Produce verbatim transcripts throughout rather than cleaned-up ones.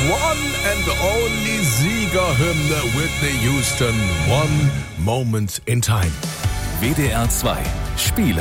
one and only Siegerhymne Whitney Houston, One Moment in Time. W D R zwei Spiele.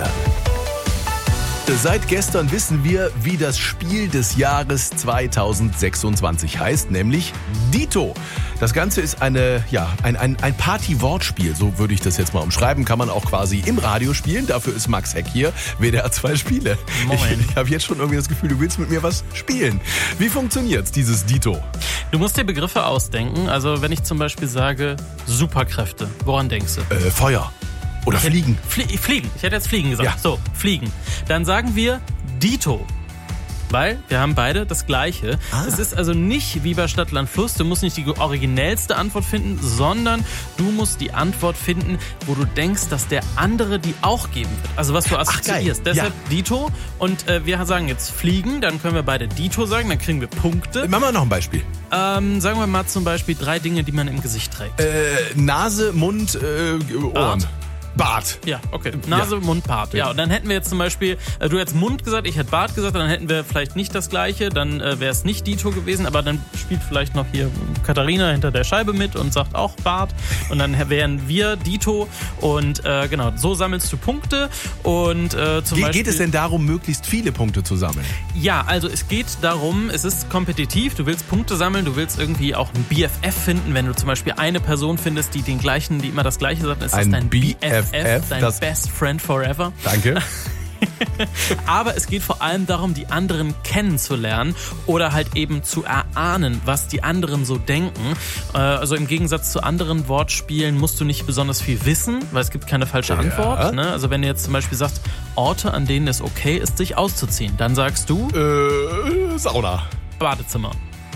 Seit gestern wissen wir, wie das Spiel des Jahres zweitausendsechsundzwanzig heißt, nämlich Dito. Das Ganze ist eine, ja, ein, ein, ein Party-Wortspiel, so würde ich das jetzt mal umschreiben. Kann man auch quasi im Radio spielen. Dafür ist Max Heck hier, W D R zwei Spiele. Moin. Ich, ich habe jetzt schon irgendwie das Gefühl, du willst mit mir was spielen. Wie funktioniert's, dieses Dito? Du musst dir Begriffe ausdenken. Also wenn ich zum Beispiel sage Superkräfte, woran denkst du? Äh, Feuer. Oder Fliegen. Flie Fliegen. Ich hätte jetzt Fliegen gesagt. Ja. So, Fliegen. Dann sagen wir Dito. Weil wir haben beide das Gleiche. Ah. Es ist also nicht wie bei Stadt, Land, Fluss. Du musst nicht die originellste Antwort finden, sondern du musst die Antwort finden, wo du denkst, dass der andere die auch geben wird. Also was du assoziierst. geil. Deshalb Ja. Dito. Und äh, wir sagen jetzt Fliegen. Dann können wir beide Dito sagen. Dann kriegen wir Punkte. Machen wir noch ein Beispiel. Ähm, sagen wir mal zum Beispiel drei Dinge, die man im Gesicht trägt. Äh, Nase, Mund, äh, Ohren. Bart. Bart. Ja, okay. Nase, Ja. Mund, Bart. Ja, und dann hätten wir jetzt zum Beispiel, äh, du hättest Mund gesagt, ich hätte Bart gesagt, dann hätten wir vielleicht nicht das Gleiche, dann äh, wäre es nicht Dito gewesen, aber dann spielt vielleicht noch hier Katharina hinter der Scheibe mit und sagt auch Bart und dann wären wir Dito und äh, genau, so sammelst du Punkte und äh, zum Ge Beispiel... geht es denn darum, möglichst viele Punkte zu sammeln? Ja, also es geht darum, es ist kompetitiv, du willst Punkte sammeln, du willst irgendwie auch ein B F F finden, wenn du zum Beispiel eine Person findest, die den gleichen, die immer das Gleiche sagt, ist das Ein dein B B F F F, F, dein das- Best Friend Forever. Danke. Aber es geht vor allem darum, die anderen kennenzulernen oder halt eben zu erahnen, was die anderen so denken. Äh, Also im Gegensatz zu anderen Wortspielen musst du nicht besonders viel wissen, weil es gibt keine falsche Antwort. Ne? Also wenn du jetzt zum Beispiel sagst, Orte, an denen es okay ist, sich auszuziehen, dann sagst du äh, Sauna. Badezimmer.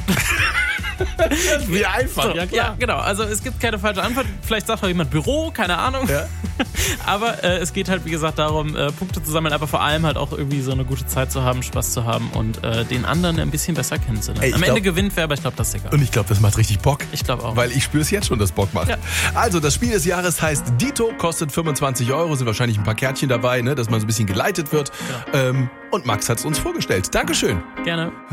Wie einfach, So, ja, genau. Also es gibt keine falsche Antwort. Vielleicht sagt auch jemand Büro, keine Ahnung. Ja. Aber äh, es geht halt, wie gesagt, darum, äh, Punkte zu sammeln, aber vor allem halt auch irgendwie so eine gute Zeit zu haben, Spaß zu haben und äh, den anderen ein bisschen besser kennenzulernen. Ey, ich Am glaub- Ende gewinnt wer, aber ich glaube, das ist egal. Und ich glaube, das macht richtig Bock. Ich glaube auch. Weil ich spüre es jetzt schon, dass Bock macht. Ja. Also, das Spiel des Jahres heißt Dito, kostet fünfundzwanzig Euro, sind wahrscheinlich ein paar Kärtchen dabei, ne, dass man so ein bisschen geleitet wird. Ja. Ähm, und Max hat es uns vorgestellt. Dankeschön. Gerne.